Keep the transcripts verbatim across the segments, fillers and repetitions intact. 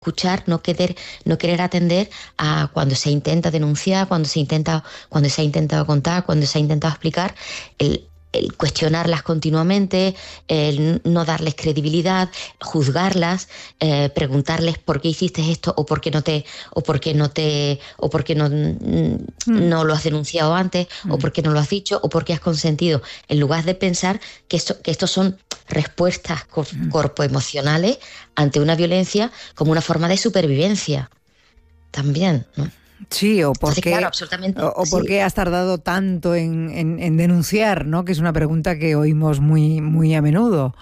escuchar, no querer, no querer atender a cuando se intenta denunciar, cuando se intenta, cuando se ha intentado contar, cuando se ha intentado explicar, el, el cuestionarlas continuamente, el no darles credibilidad, juzgarlas, eh, preguntarles por qué hiciste esto o por qué no te, o por qué no te, o por qué no, mm. no lo has denunciado antes, mm. o por qué no lo has dicho, o por qué has consentido, en lugar de pensar que esto, que estos son respuestas cor- mm. corpoemocionales ante una violencia como una forma de supervivencia también, ¿no? Sí, o por, Entonces, qué, claro, absolutamente, o, o por sí. qué has tardado tanto en, en, en denunciar, ¿no? Que es una pregunta que oímos muy, muy a menudo.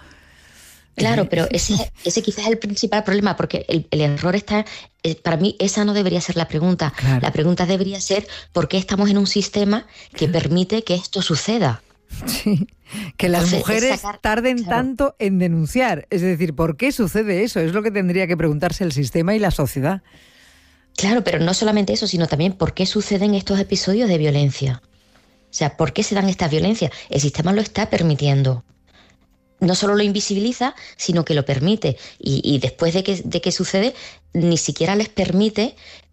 Claro, pero ese, ese quizás es el principal problema, porque el, el error está, para mí esa no debería ser la pregunta. Claro. La pregunta debería ser ¿por qué estamos en un sistema que permite que esto suceda? Sí, que las Entonces, mujeres sacar, tarden claro. tanto en denunciar. Es decir, ¿por qué sucede eso? Es lo que tendría que preguntarse el sistema y la sociedad. Claro, pero no solamente eso, sino también por qué suceden estos episodios de violencia. O sea, ¿por qué se dan estas violencias? El sistema lo está permitiendo. No solo lo invisibiliza, sino que lo permite. Y, y después de que, de que sucede, ni siquiera les permite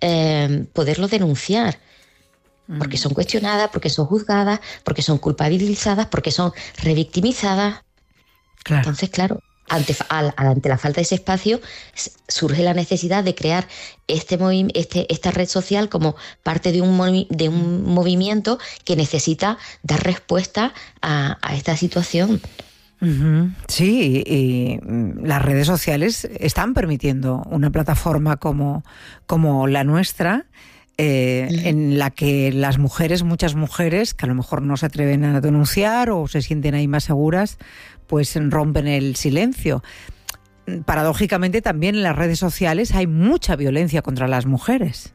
eh, poderlo denunciar. Porque son cuestionadas, porque son juzgadas, porque son culpabilizadas, porque son revictimizadas. Claro. Entonces, claro, ante, al, ante la falta de ese espacio surge la necesidad de crear este, movi- este esta red social como parte de un, movi- de un movimiento que necesita dar respuesta a, a esta situación. Uh-huh. Sí, y las redes sociales están permitiendo una plataforma como, como la nuestra, eh, uh-huh. en la que las mujeres, muchas mujeres, que a lo mejor no se atreven a denunciar o se sienten ahí más seguras, pues rompen el silencio. Paradójicamente también en las redes sociales hay mucha violencia contra las mujeres.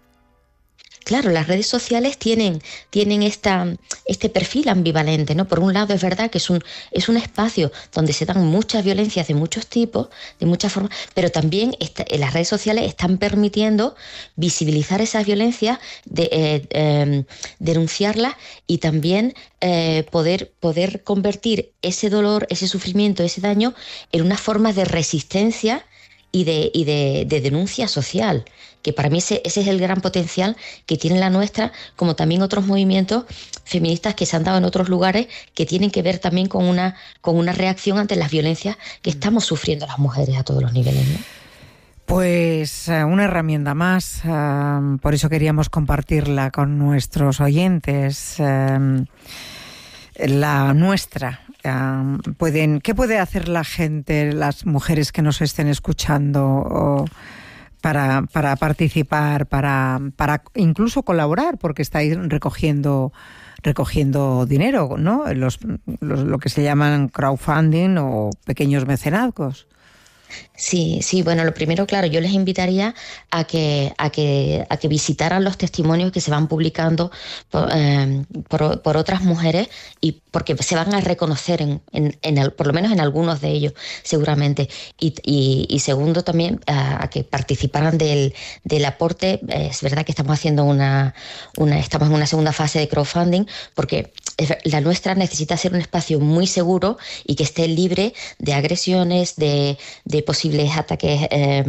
Claro, las redes sociales tienen, tienen esta, este perfil ambivalente, ¿no? Por un lado es verdad que es un, es un espacio donde se dan muchas violencias de muchos tipos, de muchas formas, pero también está, las redes sociales están permitiendo visibilizar esas violencias, de, eh, eh, denunciarlas y también eh, poder, poder convertir ese dolor, ese sufrimiento, ese daño en una forma de resistencia y de, y de, de denuncia social, que para mí ese, ese es el gran potencial que tiene la nuestra, como también otros movimientos feministas que se han dado en otros lugares, que tienen que ver también con una, con una reacción ante las violencias que estamos sufriendo las mujeres a todos los niveles, ¿no? Pues uh, una herramienta más, uh, por eso queríamos compartirla con nuestros oyentes, uh, la nuestra. Uh, pueden, ¿qué puede hacer la gente, las mujeres que nos estén escuchando o para, para participar, para, para incluso colaborar, porque estáis recogiendo recogiendo dinero, ¿no? Los, los, lo que se llaman crowdfunding o pequeños mecenazgos. Sí, sí, bueno, lo primero, claro, yo les invitaría a que, a que, a que visitaran los testimonios que se van publicando por, eh, por, por otras mujeres, y porque se van a reconocer en, en, en el, por lo menos en algunos de ellos, seguramente. Y, y, y segundo, también a, a que participaran del, del aporte. Es verdad que estamos haciendo una, una, estamos en una segunda fase de crowdfunding, porque la nuestra necesita ser un espacio muy seguro y que esté libre de agresiones, de, de posibles ataques eh,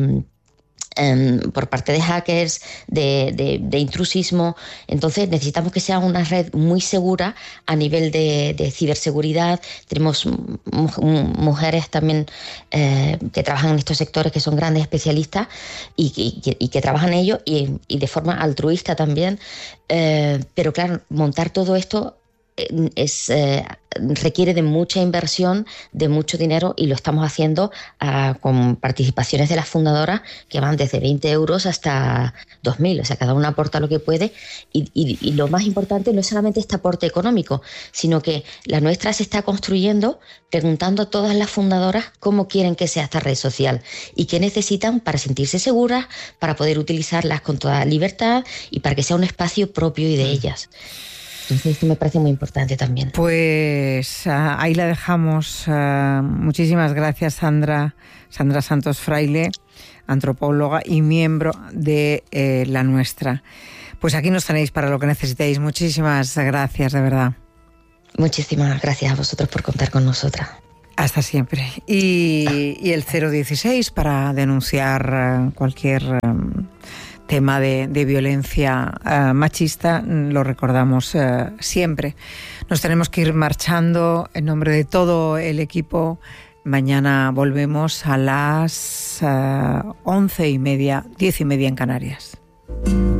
eh, por parte de hackers, de, de, de intrusismo. Entonces necesitamos que sea una red muy segura a nivel de, de ciberseguridad. Tenemos mu- mujeres también eh, que trabajan en estos sectores, que son grandes especialistas y, y, y que trabajan en ello y, y de forma altruista también. Eh, pero claro, montar todo esto Es, eh, requiere de mucha inversión, de mucho dinero, y lo estamos haciendo uh, con participaciones de las fundadoras que van desde veinte euros hasta dos mil, o sea, cada una aporta lo que puede, y, y, y lo más importante no es solamente este aporte económico, sino que la nuestra se está construyendo preguntando a todas las fundadoras cómo quieren que sea esta red social y qué necesitan para sentirse seguras, para poder utilizarlas con toda libertad y para que sea un espacio propio y de ellas. Entonces esto me parece muy importante también. Pues uh, ahí la dejamos. Uh, muchísimas gracias, Sandra, Sandra Santos Fraile, antropóloga y miembro de eh, La Nuestra. Pues aquí nos tenéis para lo que necesitéis. Muchísimas gracias, de verdad. Muchísimas gracias a vosotros por contar con nosotras. Hasta siempre. Y, y el cero dieciséis para denunciar cualquier um, tema de, de violencia uh, machista, lo recordamos uh, siempre. Nos tenemos que ir marchando en nombre de todo el equipo. Mañana volvemos a las uh, once y media, diez y media en Canarias.